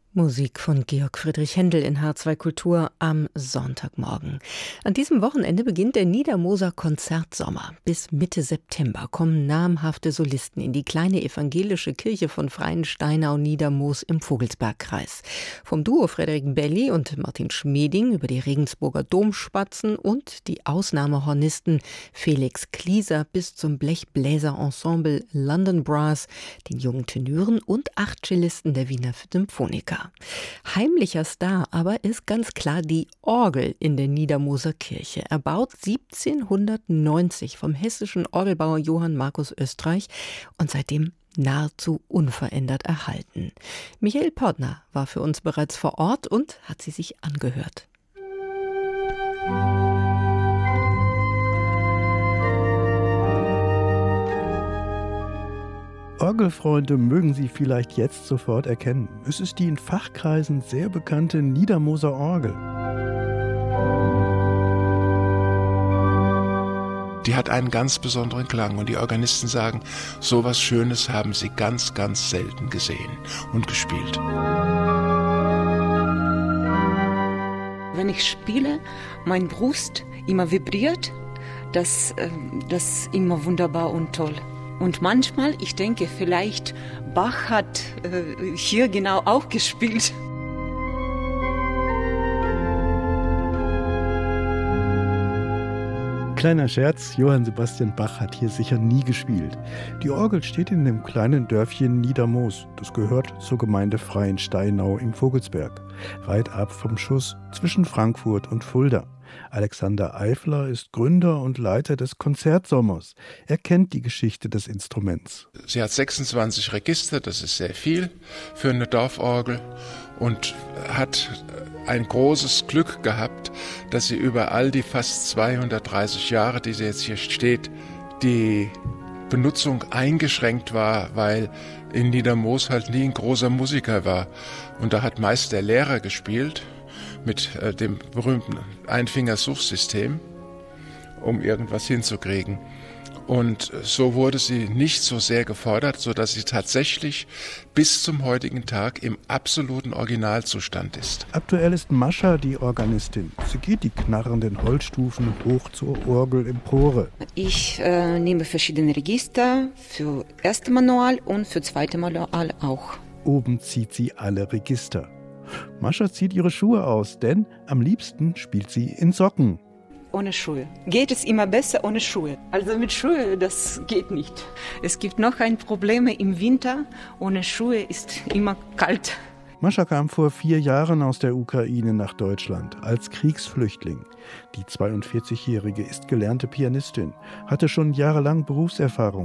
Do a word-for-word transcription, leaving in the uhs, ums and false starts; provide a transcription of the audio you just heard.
Musik von Georg Friedrich Händel in H zwei Kultur am Sonntagmorgen. An diesem Wochenende beginnt der Niedermoser Konzertsommer. Bis Mitte September kommen namhafte Solisten in die kleine evangelische Kirche von Freiensteinau-Niedermoos im Vogelsbergkreis. Vom Duo Frederik Belli und Martin Schmeding über die Regensburger Domspatzen und die Ausnahmehornisten Felix Klieser bis zum Blechbläserensemble London Brass, den jungen Tenören und acht Cellisten der Wiener Symphoniker. Heimlicher Star aber ist ganz klar die Orgel in der Niedermoser Kirche. Erbaut siebzehnhundertneunzig vom hessischen Orgelbauer Johann Markus Östreich und seitdem nahezu unverändert erhalten. Michael Portner war für uns bereits vor Ort und hat sie sich angehört. Orgelfreunde mögen sie vielleicht jetzt sofort erkennen. Es ist die in Fachkreisen sehr bekannte Niedermoser Orgel. Die hat einen ganz besonderen Klang und die Organisten sagen, so was Schönes haben sie ganz, ganz selten gesehen und gespielt. Wenn ich spiele, mein Brust immer vibriert, das, das ist immer wunderbar und toll. Und manchmal, ich denke, vielleicht Bach hat äh, hier genau auch gespielt. Kleiner Scherz, Johann Sebastian Bach hat hier sicher nie gespielt. Die Orgel steht in dem kleinen Dörfchen Niedermoos. Das gehört zur Gemeinde Freiensteinau im Vogelsberg. Weit ab vom Schuss zwischen Frankfurt und Fulda. Alexander Eifler ist Gründer und Leiter des Konzertsommers. Er kennt die Geschichte des Instruments. Sie hat sechsundzwanzig Register, das ist sehr viel für eine Dorforgel, und hat ein großes Glück gehabt, dass sie über all die fast zweihundertdreißig Jahre, die sie jetzt hier steht, die Benutzung eingeschränkt war, weil in Niedermoos halt nie ein großer Musiker war. Und da hat meist der Lehrer gespielt mit äh, dem berühmten Einfingersuchsystem, um irgendwas hinzukriegen. Und so wurde sie nicht so sehr gefordert, sodass sie tatsächlich bis zum heutigen Tag im absoluten Originalzustand ist. Aktuell ist Mascha die Organistin. Sie geht die knarrenden Holzstufen hoch zur Orgelempore. Ich äh, nehme verschiedene Register für erste Manual und für zweite Manual auch. Oben zieht sie alle Register. Mascha zieht ihre Schuhe aus, denn am liebsten spielt sie in Socken. Ohne Schuhe. Geht es immer besser ohne Schuhe? Also mit Schuhe, das geht nicht. Es gibt noch ein Problem im Winter. Ohne Schuhe ist immer kalt. Mascha kam vor vier Jahren aus der Ukraine nach Deutschland als Kriegsflüchtling. Die zweiundvierzigjährige ist gelernte Pianistin, hatte schon jahrelang Berufserfahrung.